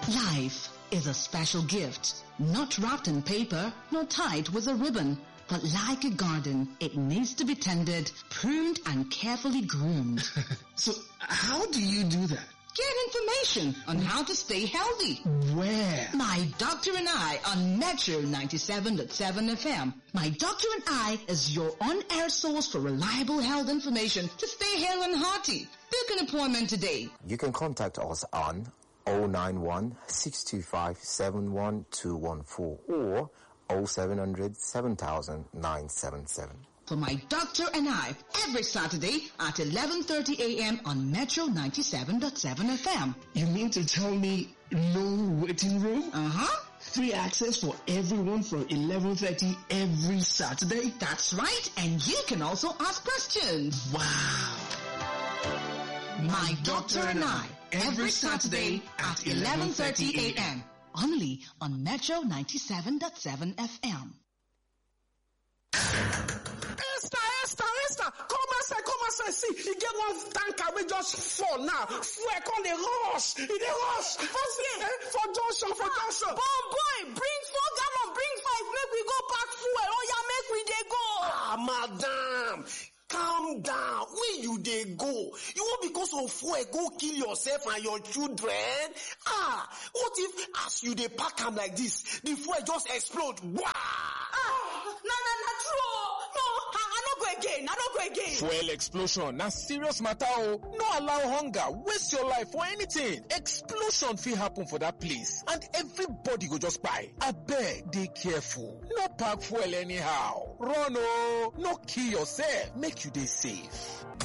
Life is a special gift, not wrapped in paper, nor tied with a ribbon. But like a garden, it needs to be tended, pruned, and carefully groomed. So how do you do that? Get information on how to stay healthy. Where? My Doctor and I on Metro 97.7 FM. My Doctor and I is your on-air source for reliable health information to stay hale and hearty. Book an appointment today. You can contact us on 091-625-71214 or 0700 7000 977. For My Doctor and I, every Saturday at 11:30 a.m. on Metro 97.7 FM. You mean to tell me no waiting room? Uh-huh. Free access for everyone from 11:30 every Saturday? That's right, and you can also ask questions. Wow. My Doctor and I, every Saturday at 11:30 a.m. Only on Metro 97.7 FM. Esther, come outside, see, you get one tanker wey just fall now, fuel come dey rush, for junction. Bon boy, bring 4 gallon, bring 5, make we go pack fuel, make we dey go. Madam, calm down, where you dey go? You want because of fuel go kill yourself and your children? What if as you dey pack am like this, the fuel just explode? Wah! Na true. No, I no go again. Fuel explosion na serious matter o. No allow hunger waste your life for anything. Explosion fit happen for that place and everybody go just kpai. Abeg, dey careful. No pack fuel anyhow. Run o. No kill yourself. Make you dey safe.